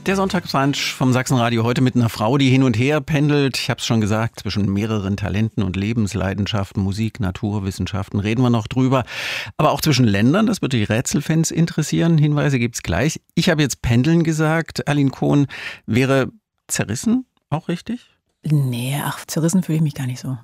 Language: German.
Der Sonntagsbrunch vom Sachsenradio heute mit einer Frau, die hin und her pendelt. Ich habe es schon gesagt, zwischen mehreren Talenten und Lebensleidenschaften, Musik, Naturwissenschaften, reden wir noch drüber. Aber auch zwischen Ländern, das wird die Rätselfans interessieren. Hinweise gibt's gleich. Ich habe jetzt pendeln gesagt. Aline Kohn, wäre zerrissen auch richtig? Nee, zerrissen fühle ich mich gar nicht so.